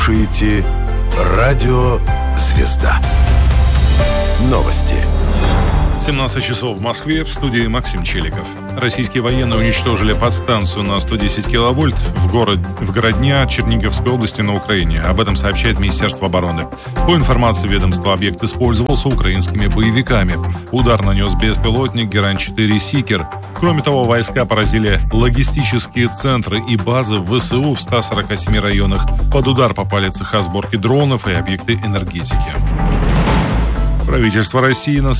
Слушаете радио «Звезда». Новости. 17 часов в Москве, в студии Максим Челиков. Российские военные уничтожили подстанцию на 110 киловольт в Городня Черниговской области на Украине. Об этом сообщает Министерство обороны. По информации ведомства, объект использовался украинскими боевиками. Удар нанес беспилотник Герань-4 «Сикер». Кроме того, войска поразили логистические центры и базы ВСУ в 147 районах. Под удар попали цеха сборки дронов и объекты энергетики. Правительство России на